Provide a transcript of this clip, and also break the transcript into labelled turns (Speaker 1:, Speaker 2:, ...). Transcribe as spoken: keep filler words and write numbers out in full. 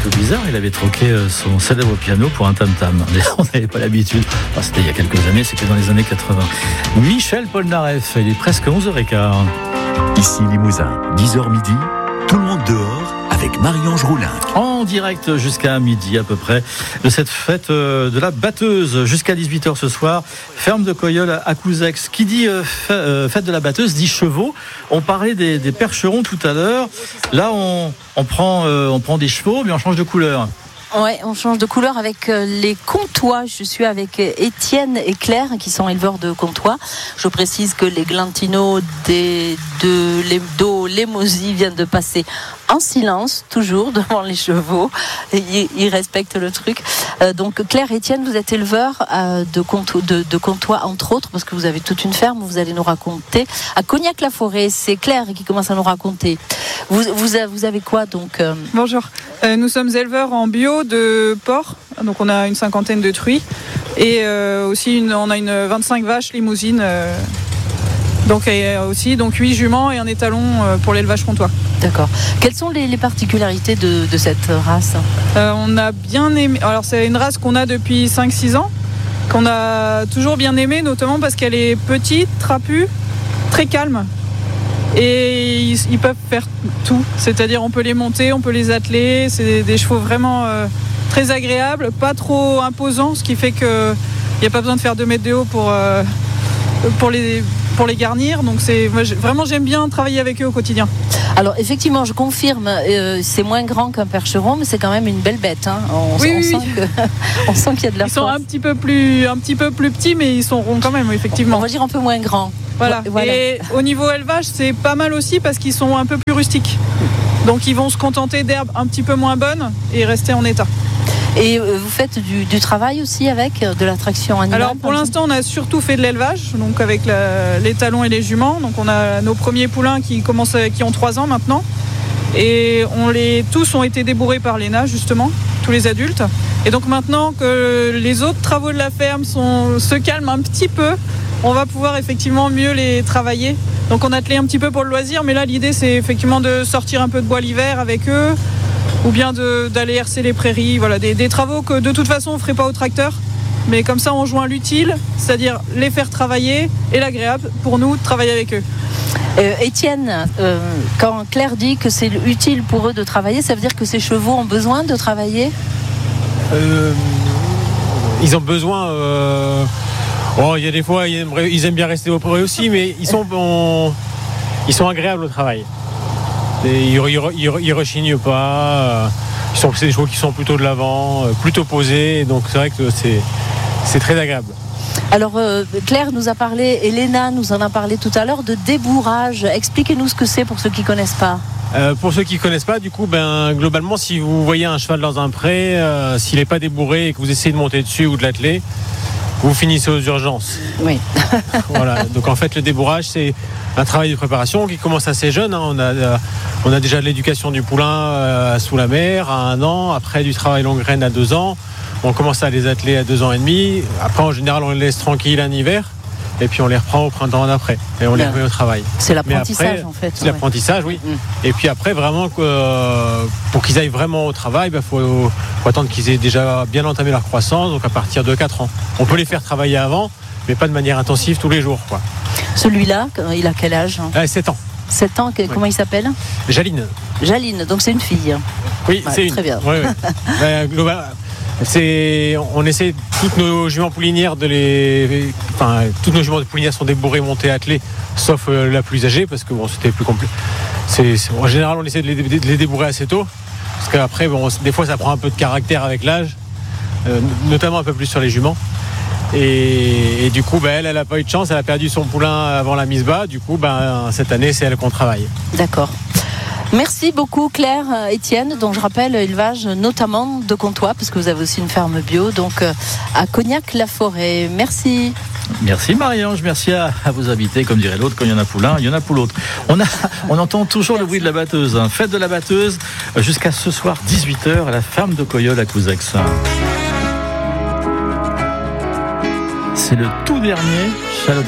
Speaker 1: peu bizarre, il avait troqué son célèbre piano pour un tam-tam. On n'avait pas l'habitude. Enfin, c'était il y a quelques années, c'était dans les années quatre-vingts. Michel Polnareff, il est presque onze heures quinze.
Speaker 2: Ici Limousin, dix heures midi, tout le monde dehors avec Marie-Ange Roulin.
Speaker 1: En direct jusqu'à midi à peu près de cette fête de la batteuse jusqu'à dix-huit heures ce soir, ferme de Coyeul à Couzex. Qui dit euh, fête de la batteuse dit chevaux. On parlait des, des percherons tout à l'heure. Là on, on, prend, euh, on prend des chevaux mais on change de couleur.
Speaker 3: Ouais, on change de couleur avec les comtois. Je suis avec Étienne et Claire qui sont éleveurs de comtois. Je précise que les Glantino des, de l'Hebdo Lémosie viennent de passer en silence, toujours devant les chevaux. Ils, ils respectent le truc. Euh, donc Claire et Étienne, vous êtes éleveurs euh, de, comtois, de, de comtois, entre autres, parce que vous avez toute une ferme. Vous allez nous raconter. À Cognac-la-Forêt, c'est Claire qui commence à nous raconter. Vous, vous, vous avez quoi donc euh...
Speaker 4: Bonjour. Euh, nous sommes éleveurs en bio de porcs, donc on a une cinquantaine de truies et euh, aussi une, on a une vingt-cinq vaches limousines, euh, donc et aussi donc huit juments et un étalon euh, pour l'élevage comtois.
Speaker 3: D'accord. Quelles sont les, les particularités de, de cette race ?
Speaker 4: euh, On a bien aimé. Alors c'est une race qu'on a depuis cinq six ans, qu'on a toujours bien aimée, notamment parce qu'elle est petite, trapue, très calme. Et ils, ils peuvent faire tout, c'est-à-dire on peut les monter, on peut les atteler, c'est des, des chevaux vraiment euh, très agréables, pas trop imposants, ce qui fait qu'il n'y a pas besoin de faire deux mètres de haut pour, euh, pour, les, pour les garnir. Donc c'est, moi, vraiment j'aime bien travailler avec eux au quotidien.
Speaker 3: Alors effectivement, je confirme, euh, c'est moins grand qu'un percheron, mais c'est quand même une belle bête. Hein. On,
Speaker 4: oui,
Speaker 3: on,
Speaker 4: oui,
Speaker 3: sent
Speaker 4: oui.
Speaker 3: que, on sent qu'il y a de la
Speaker 4: Ils
Speaker 3: force.
Speaker 4: sont un petit peu plus, un petit peu plus petits, mais ils sont ronds quand même, effectivement.
Speaker 3: On va dire un peu moins grand.
Speaker 4: Voilà. voilà. Et au niveau élevage, c'est pas mal aussi parce qu'ils sont un peu plus rustiques. Donc ils vont se contenter d'herbes un petit peu moins bonnes et rester en état.
Speaker 3: Et vous faites du, du travail aussi avec de l'attraction animale?
Speaker 4: Alors pour l'instant, on a surtout fait de l'élevage, donc avec la, les talons et les juments. Donc on a nos premiers poulains qui commencent, qui ont trois ans maintenant. Et on les, tous ont été débourrés par l'E N A justement, tous les adultes. Et donc maintenant que les autres travaux de la ferme sont, se calment un petit peu, on va pouvoir effectivement mieux les travailler. Donc on attelait un petit peu pour le loisir, mais là l'idée c'est effectivement de sortir un peu de bois l'hiver avec eux, ou bien de, d'aller hercer les prairies, voilà, des, des travaux que de toute façon on ne ferait pas au tracteur. Mais comme ça on joint l'utile, c'est-à-dire les faire travailler, et l'agréable pour nous de travailler avec eux.
Speaker 3: Euh, Étienne, euh, quand Claire dit que c'est utile pour eux de travailler, ça veut dire que ces chevaux ont besoin de travailler ?
Speaker 5: euh, Ils ont besoin... Euh... Oh, il y a des fois, ils aiment, ils aiment bien rester auprès aussi, mais ils sont, bon, ils sont agréables au travail. Et ils, ils, ils, ils rechignent pas. Ils sont, c'est des chevaux qui sont plutôt de l'avant, plutôt posés. Donc c'est vrai que c'est, c'est très agréable.
Speaker 3: Alors euh, Claire nous a parlé, Elena nous en a parlé tout à l'heure, de débourrage. Expliquez-nous ce que c'est pour ceux qui ne connaissent pas.
Speaker 5: Euh, pour ceux qui ne connaissent pas, du coup, ben, globalement, si vous voyez un cheval dans un pré, euh, s'il n'est pas débourré et que vous essayez de monter dessus ou de l'atteler, vous finissez aux urgences.
Speaker 3: Oui.
Speaker 5: Voilà. Donc en fait, le débourrage, c'est un travail de préparation qui commence assez jeune. Hein. On a, euh, on a déjà de l'éducation du poulain euh, sous la mer à un an, après du travail longue graine à deux ans. On commence à les atteler à deux ans et demi. Après, en général, on les laisse tranquilles un hiver. Et puis on les reprend au printemps d'après. Et on les remet au travail.
Speaker 3: C'est l'apprentissage
Speaker 5: après,
Speaker 3: en fait.
Speaker 5: C'est
Speaker 3: ouais.
Speaker 5: l'apprentissage, oui.
Speaker 3: Mmh.
Speaker 5: Et puis après, vraiment, euh, pour qu'ils aillent vraiment au travail, il bah, faut, faut attendre qu'ils aient déjà bien entamé leur croissance, donc à partir de quatre ans. On peut les faire travailler avant, mais pas de manière intensive tous les jours, quoi.
Speaker 3: Celui-là, il a quel âge ?
Speaker 5: Ah, sept ans.
Speaker 3: sept ans, comment oui. il s'appelle ?
Speaker 5: Jaline.
Speaker 3: Jaline, donc c'est une fille.
Speaker 5: Oui,
Speaker 3: ouais,
Speaker 5: c'est
Speaker 3: très
Speaker 5: une.
Speaker 3: bien.
Speaker 5: Ouais, ouais. bah, global, c'est, on essaie toutes nos juments poulinières de les, enfin toutes nos juments de poulinières sont débourrées, montées, attelées, sauf euh, la plus âgée parce que bon c'était plus compliqué. C'est, c'est, en général on essaie de les, de les débourrer assez tôt parce qu'après bon des fois ça prend un peu de caractère avec l'âge, euh, notamment un peu plus sur les juments. Et, et du coup, bah, elle, elle n'a pas eu de chance, elle a perdu son poulain avant la mise bas. Du coup, bah, cette année, c'est elle qu'on travaille.
Speaker 3: D'accord. Merci beaucoup Claire, Étienne, dont je rappelle élevage notamment de comtois, parce que vous avez aussi une ferme bio, donc à Cognac-la-Forêt. Merci.
Speaker 1: Merci Marie-Ange, merci à, à vos invités, comme dirait l'autre, quand il y en a pour l'un, il y en a pour l'autre. On, a, on entend toujours le bruit de la batteuse, hein. Fête de la batteuse, jusqu'à ce soir dix-huit heures à la ferme de Coyeul à Couzex. C'est le tout dernier Shalom.